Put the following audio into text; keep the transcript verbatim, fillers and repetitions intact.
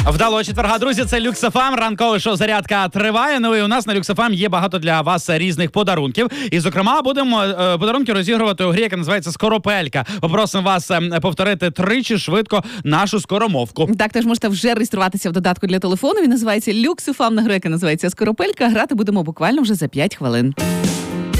Вдалого четверга, друзі, це Люкс еф ем, ранкове шоу «Зарядка» триває. Ну і у нас на Люкс еф ем є багато для вас різних подарунків. І, зокрема, будемо е, подарунки розігрувати у грі, яка називається «Скоропелька». Попросимо вас е, повторити тричі швидко нашу скоромовку. Так, теж можете вже реєструватися в додатку для телефону. Він називається Люкс еф ем, на гру, яка називається «Скоропелька». Грати будемо буквально вже за п'ять хвилин.